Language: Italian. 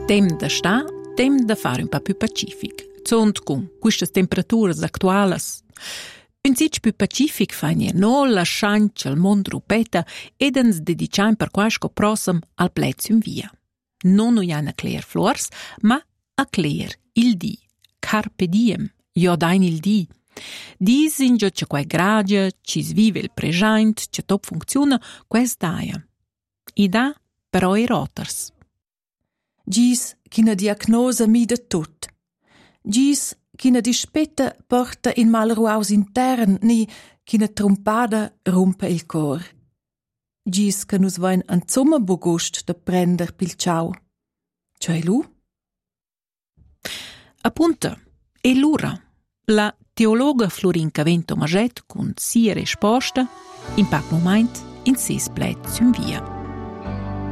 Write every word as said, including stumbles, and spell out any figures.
Tem da sta, tem da fare un po' più pacific. Zont con queste temperaturas actualas. Un sitio più pacific fa nier no la sciancia al mondo rupeta ed ens dediciam per quasco prossem al plezium via. Non noi han a clear flors, ma a clear il di. Carpe diem, io dain il di. Disin già che quai gradia, ci svive il present, che top funziona, quest daia. I da però i roters. Gis ch'ina diagnosa mida tut. Gis ch'ina dispetta porta in mal ruaus intern, ni ch'ina trompada rompe il cor. Gis che nus vain anzumma bogust da prender pil ciao. Cioè lu? Appunto, e l'ura. La teologa Florinca Vento Maget con sia risposta in pac moment in ses plezium via.